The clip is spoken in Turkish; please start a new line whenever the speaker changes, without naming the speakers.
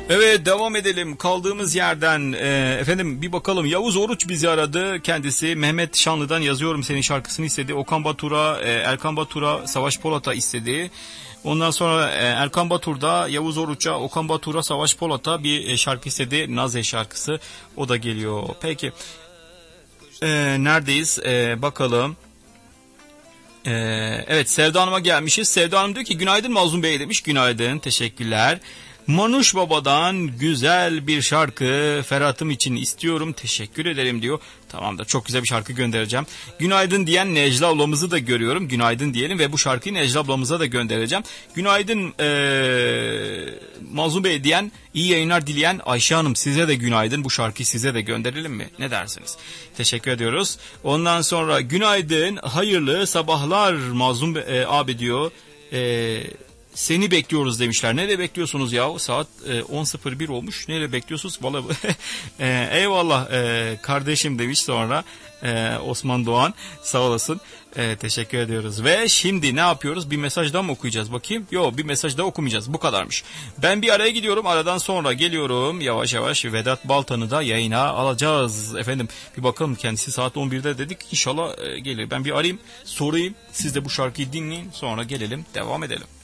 Evet, devam edelim kaldığımız yerden. Efendim bir bakalım, Yavuz Oruç bizi aradı. Kendisi Mehmet Şanlı'dan Yazıyorum Senin şarkısını istedi. Okan Batur'a, Erkan Batur'a, Savaş Polat'a istedi. Ondan sonra Erkan Batur da Yavuz Oruç'a, Okan Batur'a, Savaş Polat'a bir şarkı istedi. Naze şarkısı, o da geliyor. Peki neredeyiz bakalım. Evet, Sevda Hanım'a gelmişiz. Sevda Hanım diyor ki günaydın Mazlum Bey demiş. Günaydın, teşekkürler. Manuş Baba'dan güzel bir şarkı Ferhat'ım için istiyorum, teşekkür ederim diyor. Tamam da, çok güzel bir şarkı göndereceğim. Günaydın diyen Necla ablamızı da görüyorum. Günaydın diyelim ve bu şarkıyı Necla ablamıza da göndereceğim. Günaydın Mazlum Bey diyen, iyi yayınlar dileyen Ayşe Hanım, size de günaydın. Bu şarkıyı size de gönderelim mi? Ne dersiniz? Teşekkür ediyoruz. Ondan sonra günaydın, hayırlı sabahlar Mazlum abi diyor. Seni bekliyoruz demişler. Nereye bekliyorsunuz ya? Saat 10.01 olmuş. Nereye bekliyorsunuz? Vallahi eyvallah kardeşim demiş sonra Osman Doğan. Sağ olasın. Teşekkür ediyoruz. Ve şimdi ne yapıyoruz? Bir mesaj daha mı okuyacağız bakayım? Yok, bir mesaj daha okumayacağız. Bu kadarmış. Ben bir araya gidiyorum. Aradan sonra geliyorum. Yavaş yavaş Vedat Baltan'ı da yayına alacağız. Efendim bir bakalım, kendisi saat 11'de dedik. İnşallah gelir. Ben bir arayayım, sorayım. Siz de bu şarkıyı dinleyin. Sonra gelelim, devam edelim.